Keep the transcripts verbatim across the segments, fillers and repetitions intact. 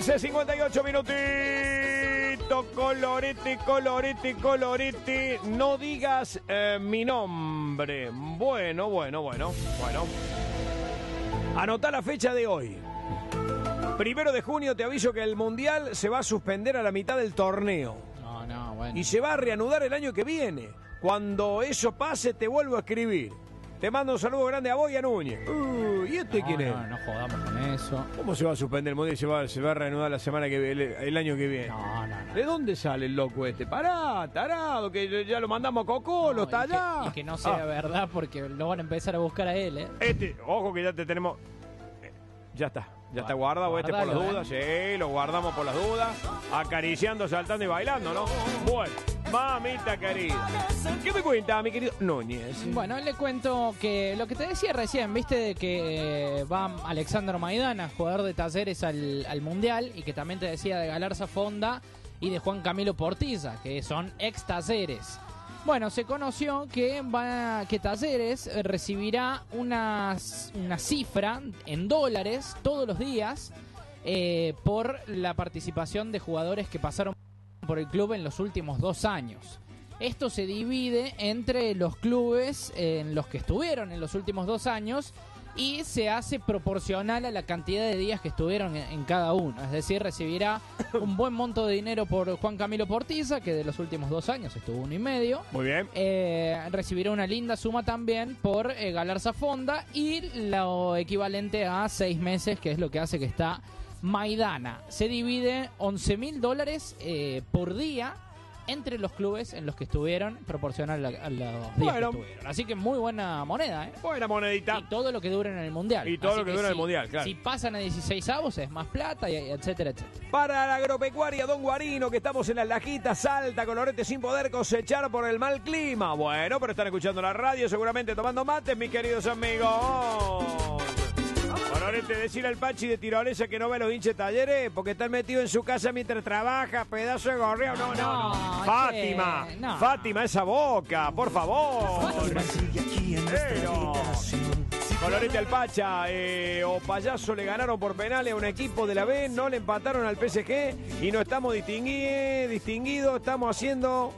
quince, cincuenta y ocho minutitos. Coloriti, coloriti, coloriti. No digas eh, mi nombre. Bueno, bueno, bueno, bueno. Anotá la fecha de hoy. Primero de junio te aviso que el Mundial se va a suspender a la mitad del torneo. No, no, bueno. Y se va a reanudar el año que viene. Cuando eso pase te vuelvo a escribir. Te mando un saludo grande a vos y a Núñez. Uh, ¿Y este no, quién es? No, no jodamos con eso. ¿Cómo se va a suspender el Mundial y se va, se va a reanudar la semana que el, el año que viene? No, no, no. ¿De dónde sale el loco este? Pará, tarado, que ya lo mandamos a Cocolo, No, está y que- allá. Y que no sea Ah, verdad porque lo van a empezar a buscar a él, ¿eh? Este, ojo que ya te tenemos... eh, Ya está, ya está guardado este por las Guardalo, dudas. Sí, lo guardamos por las dudas. Acariciando, saltando y bailando, ¿no? Bueno, mamita querida. ¿Qué me cuenta, mi querido Núñez? Bueno, le cuento que lo que te decía recién, viste, de que eh, va Alexandro Maidana, jugador de Talleres al, al Mundial, y que también te decía de Galarza Fonda y de Juan Camilo Portilla, que son ex Talleres. Bueno, se conoció que, va, que Talleres recibirá unas, una cifra en dólares todos los días eh, por la participación de jugadores que pasaron por el club en los últimos dos años. Esto se divide entre los clubes en los que estuvieron en los últimos dos años y se hace proporcional a la cantidad de días que estuvieron en, en cada uno. Es decir, recibirá un buen monto de dinero por Juan Camilo Portilla, que de los últimos dos años estuvo uno y medio. Muy bien. Eh, recibirá una linda suma también por eh, Galarza Fonda y lo equivalente a seis meses, que es lo que hace que está Maidana. Se divide once mil dólares eh, por día entre los clubes en los que estuvieron, proporcional a, a los días Bueno. que estuvieron. Así que muy buena moneda, ¿eh? Buena monedita. Y todo lo que dura en el Mundial. Y todo Así lo que dura en el si- Mundial, claro. Si pasan a dieciséis avos es más plata, y etcétera, etcétera. Para la agropecuaria Don Guarino, que estamos en las Lajitas, Salta, Colorete, sin poder cosechar por el mal clima. Bueno, pero están escuchando la radio, seguramente tomando mates, mis queridos amigos. Colorete, decirle al Pachi de Tirolesa que no ve a los hinchas Talleres porque están metidos en su casa mientras trabaja, pedazo de gorreo. No, no, no. No, Fátima, che, no. Fátima, esa boca, por favor. Pero... Colorete al Pacha, eh, o Payaso le ganaron por penales a un equipo de la B, no le empataron al P S G y no estamos distingui- distinguidos, estamos haciendo...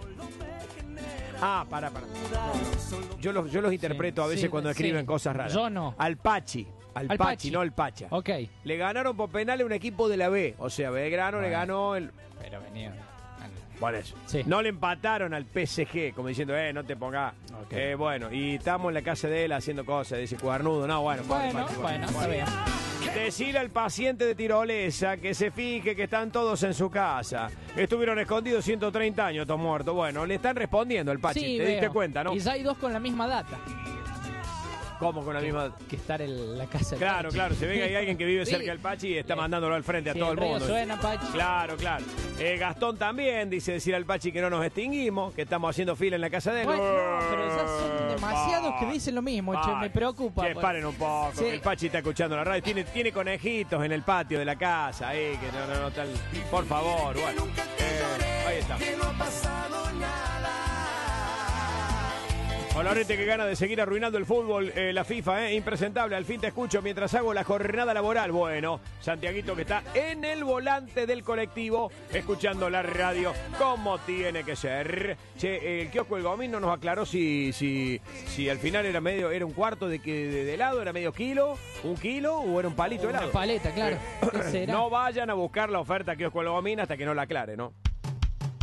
Ah, para, para. Yo los, yo los interpreto a veces sí, cuando escriben sí. cosas raras. Yo no. Al Pachi, al, Al Pachi, Pachi. no al Pacha. Ok. Le ganaron por penales a un equipo de la B, o sea, Belgrano le Bueno. ganó el... Pero venía. Por eso. Sí. No le empataron al P S G, como diciendo, eh, no te pongas. Ok. Eh, bueno, y estamos en la casa de él haciendo cosas, dice cuadernudo. No, bueno, pobre Bueno, Pachi, bueno, está bien. Decirle al paciente de Tirolesa que se fije que están todos en su casa. Estuvieron escondidos ciento treinta años, estos muertos. Bueno, le están respondiendo al Pachi, Sí, te diste veo. cuenta, ¿no? Y ya hay dos con la misma data. ¿Cómo con la misma? Que estar en la casa del Claro, Pachi. claro, se ve que hay alguien que vive Sí. cerca del Pachi y está Sí. mandándolo al frente a Sí, todo el el río mundo. suena, Pachi. Claro, claro. Eh, Gastón también dice decir al Pachi que no nos extinguimos, que estamos haciendo fila en la casa de él. Bueno, no, pero ya son demasiados Pa- que dicen lo mismo, che, pa- me preocupa. Che, pues. paren un poco, Sí. que el Pachi está escuchando la radio. Tiene, tiene conejitos en el patio de la casa, ahí, que no, no, no, tal. Por favor, bueno. Eh, ahí está. Colorete que gana de seguir arruinando el fútbol, eh, la FIFA, eh, impresentable, al fin te escucho mientras hago la jornada laboral. Bueno, Santiaguito que está en el volante del colectivo, escuchando la radio como tiene que ser. Che, el kiosco El Gomín no nos aclaró si, si, si al final era medio, era un cuarto de, que- de, de helado, era medio kilo, un kilo o era un palito de Una helado. paleta, claro. ¿Qué será? No vayan a buscar la oferta kiosco El Gomín hasta que no la aclare, ¿no?